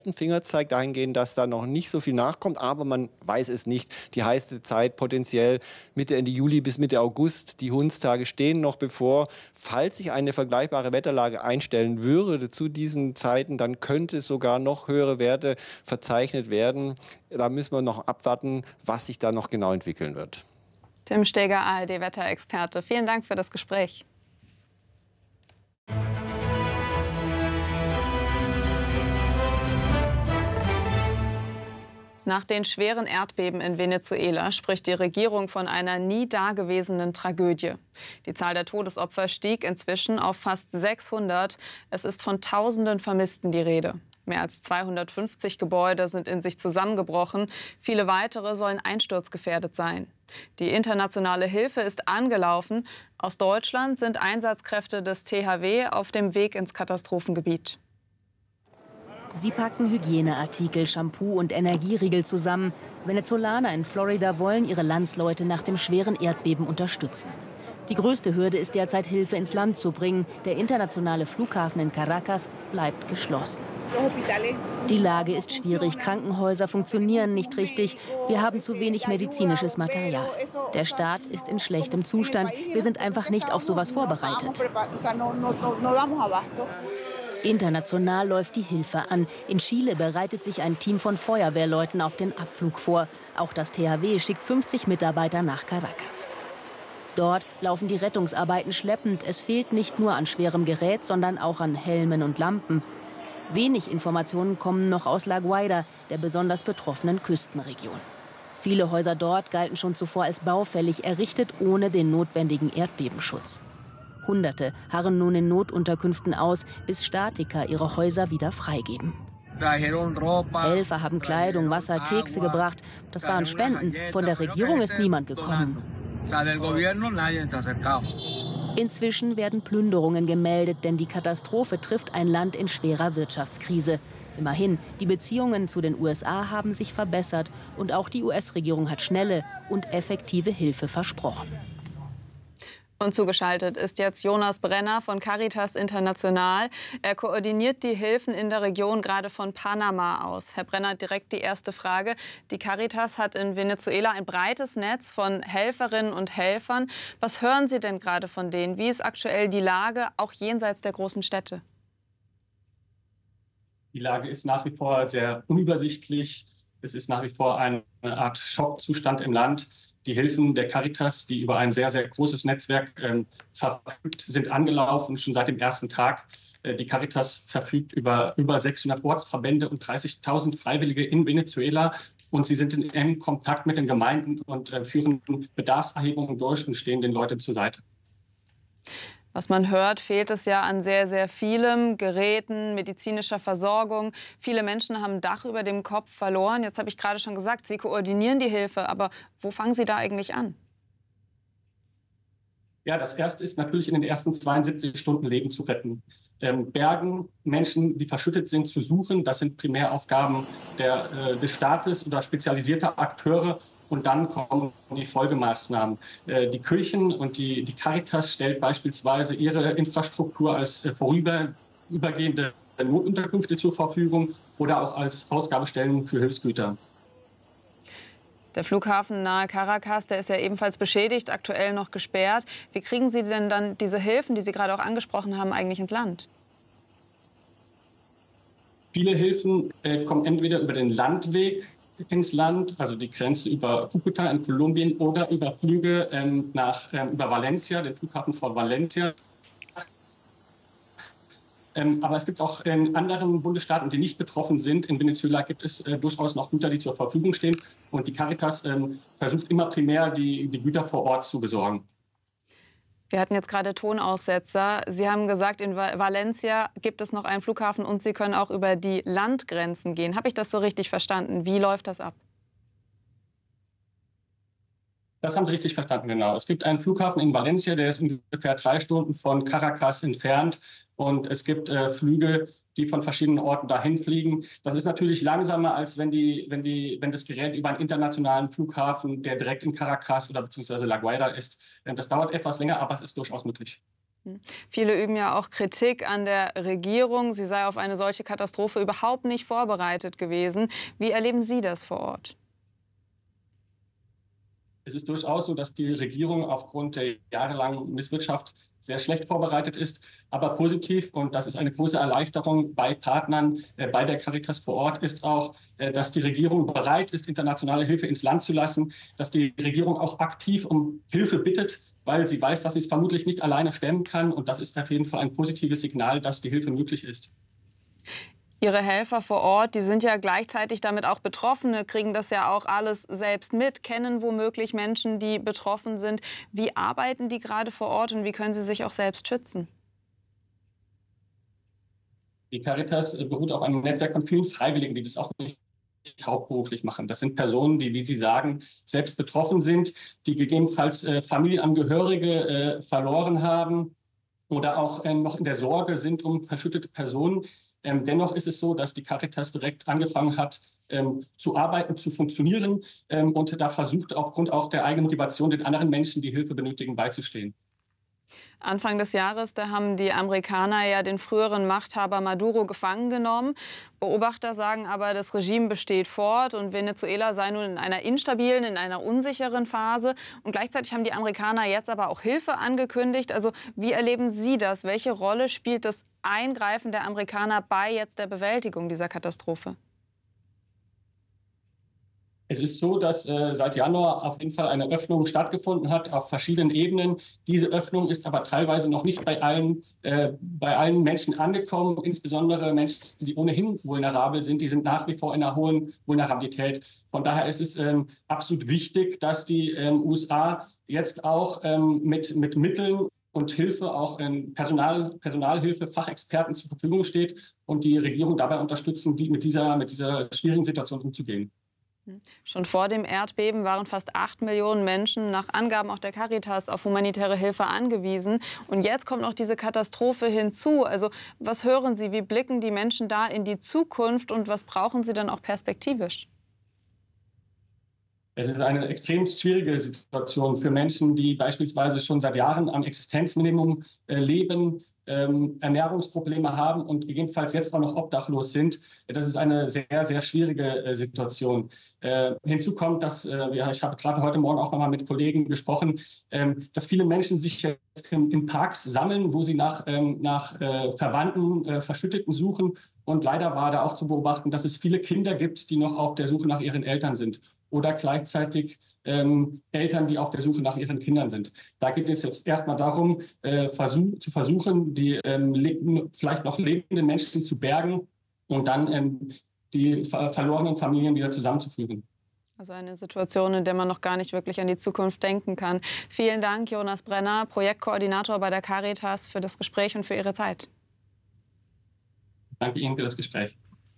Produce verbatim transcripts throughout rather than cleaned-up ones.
ein Fingerzeig dahingehend, dass da noch nicht so viel nachkommt, aber man weiß es nicht. Die heiße Zeit potenziell Mitte, Ende Juli bis Mitte August. Die Hundstage stehen noch bevor. Falls sich eine vergleichbare Wetterlage einstellen würde zu diesen Zeiten, dann könnte sogar noch höhere Werte verzeichnet werden. Da müssen wir noch abwarten, was sich da noch genau entwickeln wird. Tim Steger, A R D-Wetterexperte. Vielen Dank für das Gespräch. Nach den schweren Erdbeben in Venezuela spricht die Regierung von einer nie dagewesenen Tragödie. Die Zahl der Todesopfer stieg inzwischen auf fast sechshundert. Es ist von Tausenden Vermissten die Rede. Mehr als zweihundertfünfzig Gebäude sind in sich zusammengebrochen. Viele weitere sollen einsturzgefährdet sein. Die internationale Hilfe ist angelaufen. Aus Deutschland sind Einsatzkräfte des T H W auf dem Weg ins Katastrophengebiet. Sie packen Hygieneartikel, Shampoo und Energieriegel zusammen. Venezolaner in Florida wollen ihre Landsleute nach dem schweren Erdbeben unterstützen. Die größte Hürde ist derzeit, Hilfe ins Land zu bringen. Der internationale Flughafen in Caracas bleibt geschlossen. Die Lage ist schwierig. Krankenhäuser funktionieren nicht richtig. Wir haben zu wenig medizinisches Material. Der Staat ist in schlechtem Zustand. Wir sind einfach nicht auf sowas vorbereitet. International läuft die Hilfe an. In Chile bereitet sich ein Team von Feuerwehrleuten auf den Abflug vor. Auch das T H W schickt fünfzig Mitarbeiter nach Caracas. Dort laufen die Rettungsarbeiten schleppend. Es fehlt nicht nur an schwerem Gerät, sondern auch an Helmen und Lampen. Wenig Informationen kommen noch aus La Guaira, der besonders betroffenen Küstenregion. Viele Häuser dort galten schon zuvor als baufällig, errichtet ohne den notwendigen Erdbebenschutz. Hunderte harren nun in Notunterkünften aus, bis Statiker ihre Häuser wieder freigeben. Helfer haben Kleidung, Wasser, Kekse gebracht. Das waren Spenden. Von der Regierung ist niemand gekommen. Inzwischen werden Plünderungen gemeldet, denn die Katastrophe trifft ein Land in schwerer Wirtschaftskrise. Immerhin, die Beziehungen zu den U S A haben sich verbessert und auch die U S-Regierung hat schnelle und effektive Hilfe versprochen. Und zugeschaltet ist jetzt Jonas Brenner von Caritas International. Er koordiniert die Hilfen in der Region gerade von Panama aus. Herr Brenner, direkt die erste Frage. Die Caritas hat in Venezuela ein breites Netz von Helferinnen und Helfern. Was hören Sie denn gerade von denen? Wie ist aktuell die Lage, auch jenseits der großen Städte? Die Lage ist nach wie vor sehr unübersichtlich. Es ist nach wie vor eine Art Schockzustand im Land. Die Hilfen der Caritas, die über ein sehr, sehr großes Netzwerk ähm, verfügt, sind angelaufen, schon seit dem ersten Tag. Äh, die Caritas verfügt über über sechshundert Ortsverbände und dreißigtausend Freiwillige in Venezuela. Und sie sind in engem Kontakt mit den Gemeinden und äh, führen Bedarfserhebungen durch und stehen den Leuten zur Seite. Was man hört, fehlt es ja an sehr, sehr vielem, Geräten, medizinischer Versorgung. Viele Menschen haben ein Dach über dem Kopf verloren. Jetzt habe ich gerade schon gesagt, Sie koordinieren die Hilfe. Aber wo fangen Sie da eigentlich an? Ja, das Erste ist natürlich in den ersten zweiundsiebzig Stunden Leben zu retten. Ähm, Bergen, Menschen, die verschüttet sind, zu suchen. Das sind Primäraufgaben der, äh, des Staates oder spezialisierter Akteure. Und dann kommen die Folgemaßnahmen. Die Kirchen und die, die Caritas stellt beispielsweise ihre Infrastruktur als vorübergehende Notunterkünfte zur Verfügung oder auch als Ausgabestellen für Hilfsgüter. Der Flughafen nahe Caracas, der ist ja ebenfalls beschädigt, aktuell noch gesperrt. Wie kriegen Sie denn dann diese Hilfen, die Sie gerade auch angesprochen haben, eigentlich ins Land? Viele Hilfen äh, kommen entweder über den Landweg ins Land, also die Grenze über Cúcuta in Kolumbien oder über Flüge ähm, nach, ähm, über Valencia, den Flughafen von Valencia. Ähm, aber es gibt auch in anderen Bundesstaaten, die nicht betroffen sind. In Venezuela gibt es äh, durchaus noch Güter, die zur Verfügung stehen. Und die Caritas ähm, versucht immer primär, die, die Güter vor Ort zu besorgen. Wir hatten jetzt gerade Tonaussetzer. Sie haben gesagt, in Valencia gibt es noch einen Flughafen und Sie können auch über die Landgrenzen gehen. Habe ich das so richtig verstanden? Wie läuft das ab? Das haben Sie richtig verstanden, genau. Es gibt einen Flughafen in Valencia, der ist ungefähr drei Stunden von Caracas entfernt. Und es gibt äh, Flüge, die von verschiedenen Orten dahin fliegen. Das ist natürlich langsamer, als wenn, die, wenn, die, wenn das Gerät über einen internationalen Flughafen, der direkt in Caracas oder beziehungsweise La Guaira ist. Das dauert etwas länger, aber es ist durchaus möglich. Viele üben ja auch Kritik an der Regierung. Sie sei auf eine solche Katastrophe überhaupt nicht vorbereitet gewesen. Wie erleben Sie das vor Ort? Es ist durchaus so, dass die Regierung aufgrund der jahrelangen Misswirtschaft sehr schlecht vorbereitet ist. Aber positiv, und das ist eine große Erleichterung bei Partnern, äh, bei der Caritas vor Ort, ist auch, äh, dass die Regierung bereit ist, internationale Hilfe ins Land zu lassen, dass die Regierung auch aktiv um Hilfe bittet, weil sie weiß, dass sie es vermutlich nicht alleine stemmen kann. Und das ist auf jeden Fall ein positives Signal, dass die Hilfe möglich ist. Ihre Helfer vor Ort, die sind ja gleichzeitig damit auch Betroffene, kriegen das ja auch alles selbst mit, kennen womöglich Menschen, die betroffen sind. Wie arbeiten die gerade vor Ort und wie können sie sich auch selbst schützen? Die Caritas beruht auf einem Netzwerk von vielen Freiwilligen, die das auch nicht hauptberuflich machen. Das sind Personen, die, wie Sie sagen, selbst betroffen sind, die gegebenenfalls äh, Familienangehörige äh, verloren haben oder auch äh, noch in der Sorge sind um verschüttete Personen. Ähm, dennoch ist es so, dass die Caritas direkt angefangen hat, ähm, zu arbeiten, zu funktionieren ähm, und da versucht, aufgrund auch der eigenen Motivation, den anderen Menschen, die Hilfe benötigen, beizustehen. Anfang des Jahres, da haben die Amerikaner ja den früheren Machthaber Maduro gefangen genommen. Beobachter sagen aber, das Regime besteht fort und Venezuela sei nun in einer instabilen, in einer unsicheren Phase. Und gleichzeitig haben die Amerikaner jetzt aber auch Hilfe angekündigt. Also wie erleben Sie das? Welche Rolle spielt das Eingreifen der Amerikaner bei jetzt der Bewältigung dieser Katastrophe? Es ist so, dass äh, seit Januar auf jeden Fall eine Öffnung stattgefunden hat auf verschiedenen Ebenen. Diese Öffnung ist aber teilweise noch nicht bei allen, äh, bei allen Menschen angekommen. Insbesondere Menschen, die ohnehin vulnerabel sind, die sind nach wie vor in einer hohen Vulnerabilität. Von daher ist es ähm, absolut wichtig, dass die ähm, U S A jetzt auch ähm, mit, mit Mitteln und Hilfe, auch ähm, Personal, Personalhilfe, Fachexperten zur Verfügung steht und die Regierung dabei unterstützen, die mit dieser, mit dieser schwierigen Situation umzugehen. Schon vor dem Erdbeben waren fast acht Millionen Menschen nach Angaben auch der Caritas auf humanitäre Hilfe angewiesen. Und jetzt kommt noch diese Katastrophe hinzu. Also was hören Sie, wie blicken die Menschen da in die Zukunft und was brauchen sie dann auch perspektivisch? Es ist eine extrem schwierige Situation für Menschen, die beispielsweise schon seit Jahren am Existenzminimum äh, leben, ähm, Ernährungsprobleme haben und gegebenenfalls jetzt auch noch obdachlos sind. Das ist eine sehr, sehr schwierige äh, Situation. Äh, hinzu kommt, dass, äh, ja, ich habe gerade heute Morgen auch noch mal mit Kollegen gesprochen, ähm, dass viele Menschen sich jetzt in, in Parks sammeln, wo sie nach, ähm, nach äh, Verwandten, äh, Verschütteten suchen. Und leider war da auch zu beobachten, dass es viele Kinder gibt, die noch auf der Suche nach ihren Eltern sind. Oder gleichzeitig ähm, Eltern, die auf der Suche nach ihren Kindern sind. Da geht es jetzt erstmal darum, äh, versuch, zu versuchen, die ähm, lebenden, vielleicht noch lebenden Menschen zu bergen und dann ähm, die ver verlorenen Familien wieder zusammenzuführen. Also eine Situation, in der man noch gar nicht wirklich an die Zukunft denken kann. Vielen Dank, Jonas Brenner, Projektkoordinator bei der Caritas, für das Gespräch und für Ihre Zeit. Danke Ihnen für das Gespräch.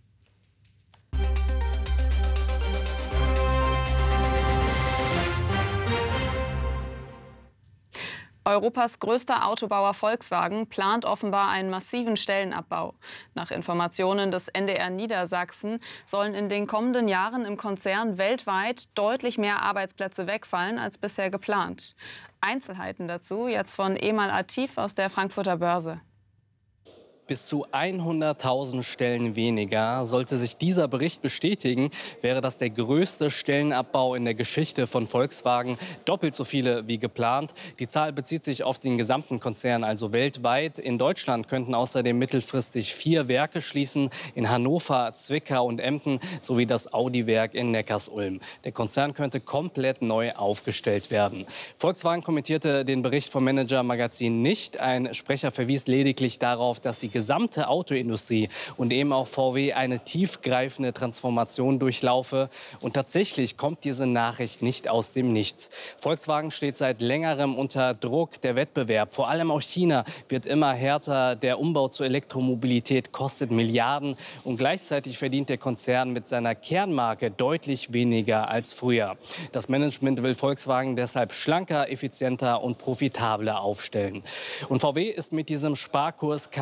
Europas größter Autobauer Volkswagen plant offenbar einen massiven Stellenabbau. Nach Informationen des N D R Niedersachsen sollen in den kommenden Jahren im Konzern weltweit deutlich mehr Arbeitsplätze wegfallen als bisher geplant. Einzelheiten dazu jetzt von Emal Atif aus der Frankfurter Börse. Bis zu hunderttausend Stellen weniger. Sollte sich dieser Bericht bestätigen, wäre das der größte Stellenabbau in der Geschichte von Volkswagen. Doppelt so viele wie geplant. Die Zahl bezieht sich auf den gesamten Konzern, also weltweit. In Deutschland könnten außerdem mittelfristig vier Werke schließen. In Hannover, Zwickau und Emden sowie das Audi-Werk in Neckarsulm. Der Konzern könnte komplett neu aufgestellt werden. Volkswagen kommentierte den Bericht vom Manager Magazin nicht. Ein Sprecher verwies lediglich darauf, dass die gesamte Autoindustrie und eben auch V W eine tiefgreifende Transformation durchlaufe. Und tatsächlich kommt diese Nachricht nicht aus dem Nichts. Volkswagen steht seit längerem unter Druck. Der Wettbewerb, vor allem auch China, wird immer härter. Der Umbau zur Elektromobilität kostet Milliarden. Und gleichzeitig verdient der Konzern mit seiner Kernmarke deutlich weniger als früher. Das Management will Volkswagen deshalb schlanker, effizienter und profitabler aufstellen. Und V W ist mit diesem Sparkurs kein Einzelfall.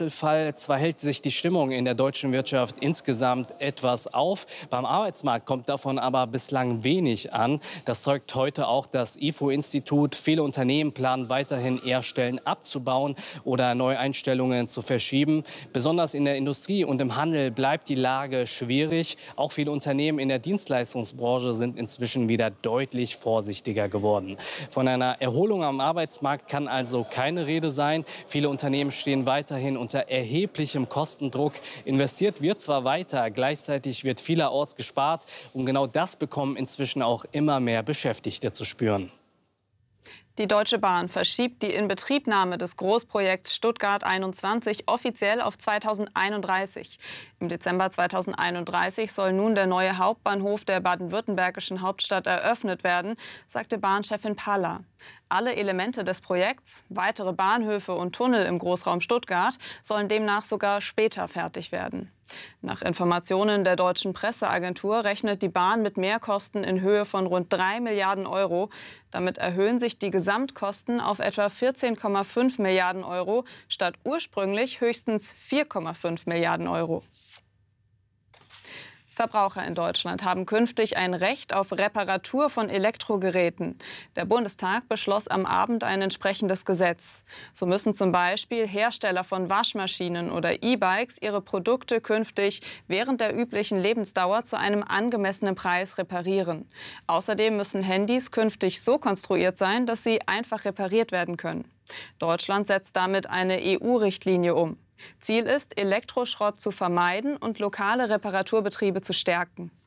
Einzelfall. Zwar hält sich die Stimmung in der deutschen Wirtschaft insgesamt etwas auf, beim Arbeitsmarkt kommt davon aber bislang wenig an. Das zeugt heute auch das I F O-Institut. Viele Unternehmen planen weiterhin eher Stellen abzubauen oder Neueinstellungen zu verschieben. Besonders in der Industrie und im Handel bleibt die Lage schwierig. Auch viele Unternehmen in der Dienstleistungsbranche sind inzwischen wieder deutlich vorsichtiger geworden. Von einer Erholung am Arbeitsmarkt kann also keine Rede sein. Viele Unternehmen stehen weiterhin unter erheblichem Kostendruck. Investiert wird zwar weiter, gleichzeitig wird vielerorts gespart. Und genau das bekommen inzwischen auch immer mehr Beschäftigte zu spüren. Die Deutsche Bahn verschiebt die Inbetriebnahme des Großprojekts Stuttgart einundzwanzig offiziell auf zweitausendeinunddreißig. Im Dezember zweitausendeinunddreißig soll nun der neue Hauptbahnhof der baden-württembergischen Hauptstadt eröffnet werden, sagte Bahnchefin Palla. Alle Elemente des Projekts, weitere Bahnhöfe und Tunnel im Großraum Stuttgart, sollen demnach sogar später fertig werden. Nach Informationen der deutschen Presseagentur rechnet die Bahn mit Mehrkosten in Höhe von rund drei Milliarden Euro. Damit erhöhen sich die Gesamtkosten auf etwa vierzehn Komma fünf Milliarden Euro statt ursprünglich höchstens vier Komma fünf Milliarden Euro. Verbraucher in Deutschland haben künftig ein Recht auf Reparatur von Elektrogeräten. Der Bundestag beschloss am Abend ein entsprechendes Gesetz. So müssen zum Beispiel Hersteller von Waschmaschinen oder E-Bikes ihre Produkte künftig während der üblichen Lebensdauer zu einem angemessenen Preis reparieren. Außerdem müssen Handys künftig so konstruiert sein, dass sie einfach repariert werden können. Deutschland setzt damit eine E U-Richtlinie um. Ziel ist, Elektroschrott zu vermeiden und lokale Reparaturbetriebe zu stärken.